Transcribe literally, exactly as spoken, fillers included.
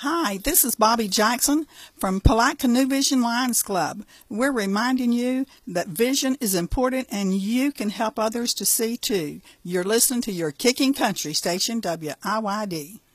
Hi, this is Bobby Jackson from Palatka New Vision Lions Club. We're reminding you that vision is important and you can help others to see too. You're listening to your Kicking Country station, W I Y D.